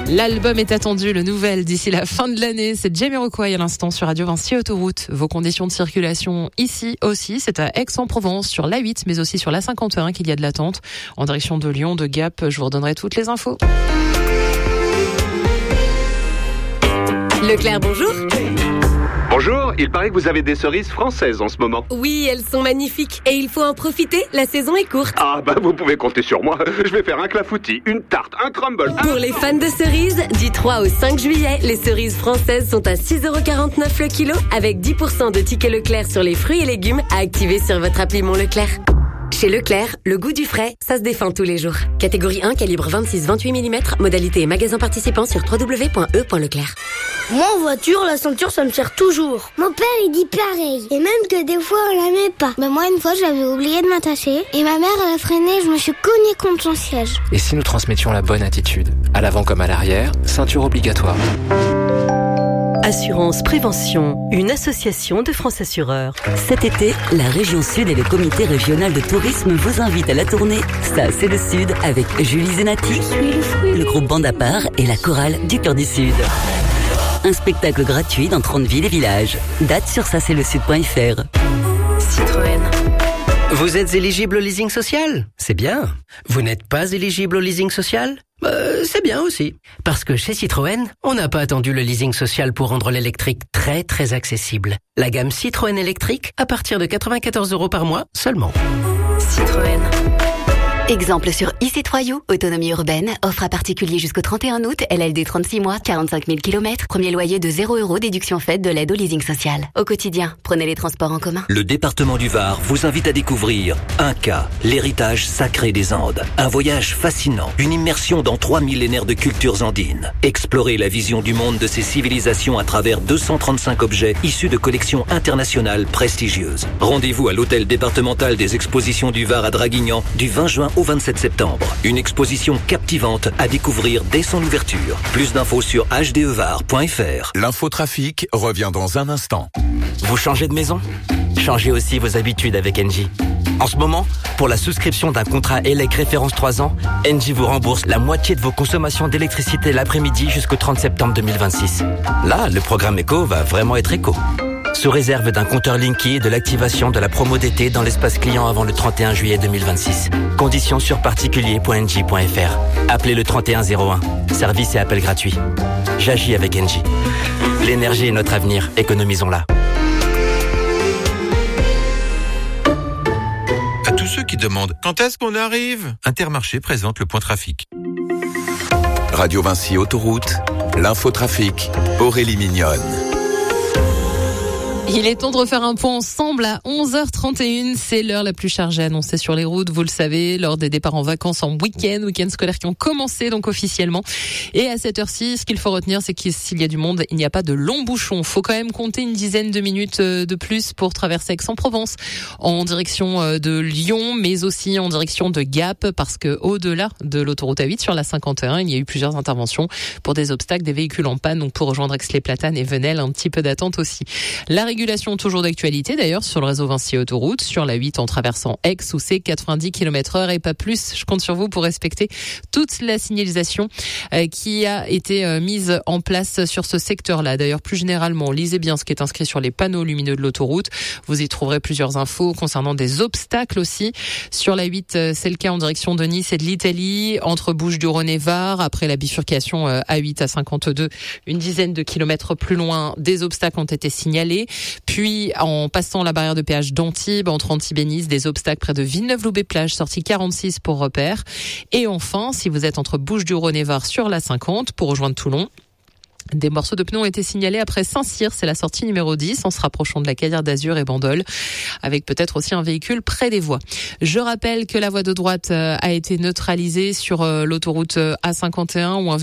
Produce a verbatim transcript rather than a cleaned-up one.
L'album est attendu, le nouvel, d'ici la fin de l'année. C'est Jamiroquai à l'instant sur Radio Vinci Autoroute. Vos conditions de circulation ici aussi, c'est à Aix-en-Provence sur l'A huit, mais aussi sur l'A cinquante et un qu'il y a de l'attente. En direction de Lyon, de Gap, je vous redonnerai toutes les infos. Leclerc, bonjour. Bonjour, il paraît que vous avez des cerises françaises en ce moment. Oui, elles sont magnifiques et il faut en profiter, la saison est courte. Ah bah vous pouvez compter sur moi, je vais faire un clafoutis, une tarte, un crumble. Un... Pour les fans de cerises, du trois au cinq juillet, les cerises françaises sont à six euros quarante-neuf le kilo avec dix pour cent de tickets Leclerc sur les fruits et légumes à activer sur votre appli Mon Leclerc. Chez Leclerc, le goût du frais, ça se défend tous les jours. Catégorie un, calibre vingt-six vingt-huit millimètres, modalité et magasin participant sur w w w point e point leclerc. Moi en voiture, la ceinture ça me sert toujours. Mon père il dit pareil. Et même que des fois on la met pas. Mais moi une fois j'avais oublié de m'attacher et ma mère elle a freiné, je me suis cognée contre son siège. Et si nous transmettions la bonne attitude, à l'avant comme à l'arrière, ceinture obligatoire. Assurance Prévention, une association de France Assureurs. Cet été, la région Sud et le comité régional de tourisme vous invitent à la tournée Ça c'est le Sud avec Julie Zenati, le groupe Bande à part et la chorale du Cœur du Sud. Un spectacle gratuit dans trente villes et villages. Date sur ça c'est le sud point f r. Citroën. Vous êtes éligible au leasing social ? C'est bien. Vous n'êtes pas éligible au leasing social ? Bah, c'est bien aussi. Parce que chez Citroën, on n'a pas attendu le leasing social pour rendre l'électrique très très accessible. La gamme Citroën électrique à partir de quatre-vingt-quatorze euros par mois seulement. Citroën. Exemple sur e-C trois U, autonomie urbaine, offre à particulier jusqu'au trente et un août, L L D trente-six mois, quarante-cinq mille kilomètres, premier loyer de zéro euros, déduction faite de l'aide au leasing social. Au quotidien, prenez les transports en commun. Le département du Var vous invite à découvrir Inca, l'héritage sacré des Andes. Un voyage fascinant, une immersion dans trois millénaires de cultures andines. Explorez la vision du monde de ces civilisations à travers deux cent trente-cinq objets issus de collections internationales prestigieuses. Rendez-vous à l'hôtel départemental des expositions du Var à Draguignan du vingt juin au vingt-sept septembre. Une exposition captivante à découvrir dès son ouverture. Plus d'infos sur h d e var point f r. L'infotrafic revient dans un instant. Vous changez de maison ? Changez aussi vos habitudes avec Engie. En ce moment, pour la souscription d'un contrat E L E C référence trois ans, Engie vous rembourse la moitié de vos consommations d'électricité l'après-midi jusqu'au trente septembre deux mille vingt-six. Là, le programme éco va vraiment être éco. Sous réserve d'un compteur Linky et de l'activation de la promo d'été dans l'espace client avant le trente et un juillet deux mille vingt-six. Conditions sur particulier point engie point f r. Appelez le trente et un zéro un. Service et appel gratuit. J'agis avec Engie. L'énergie est notre avenir. Économisons-la. À tous ceux qui demandent quand est-ce qu'on arrive, Intermarché présente le point trafic. Radio Vinci Autoroute, l'infotrafic, Aurélie Mignonne. Il est temps de refaire un point ensemble à onze heures trente et une. C'est l'heure la plus chargée annoncée sur les routes, vous le savez, lors des départs en vacances en week-end, week-end scolaires qui ont commencé donc officiellement. Et à cette heure-ci, ce qu'il faut retenir, c'est que s'il y a du monde, il n'y a pas de longs bouchons. Faut quand même compter une dizaine de minutes de plus pour traverser Aix-en-Provence en direction de Lyon, mais aussi en direction de Gap, parce que au-delà de l'autoroute A huit sur la cinquante et un, il y a eu plusieurs interventions pour des obstacles, des véhicules en panne. Donc pour rejoindre Aix-les-Platanes et Venelle, un petit peu d'attente aussi. La régulation toujours d'actualité d'ailleurs sur le réseau Vinci Autoroute, sur la huit en traversant Aix où c'est quatre-vingt-dix kilomètres heure et pas plus. Je compte sur vous pour respecter toute la signalisation euh, qui a été euh, mise en place sur ce secteur-là. D'ailleurs, plus généralement, lisez bien ce qui est inscrit sur les panneaux lumineux de l'autoroute. Vous y trouverez plusieurs infos concernant des obstacles aussi. Sur la huit, euh, c'est le cas en direction de Nice et de l'Italie, entre Bouches-du-Rhône et Var. Après la bifurcation euh, A huit à cinquante-deux, une dizaine de kilomètres plus loin, des obstacles ont été signalés. Puis, en passant la barrière de péage d'Antibes, entre Antibes et Nice, des obstacles près de Villeneuve-Loubet-Plage, sortie quarante-six pour repère. Et enfin, si vous êtes entre Bouches-du-Rhône et Var sur la cinquante, pour rejoindre Toulon, des morceaux de pneus ont été signalés après Saint-Cyr, c'est la sortie numéro dix, en se rapprochant de la Cadière d'Azur et Bandol, avec peut-être aussi un véhicule près des voies. Je rappelle que la voie de droite a été neutralisée sur l'autoroute A cinquante et un, où un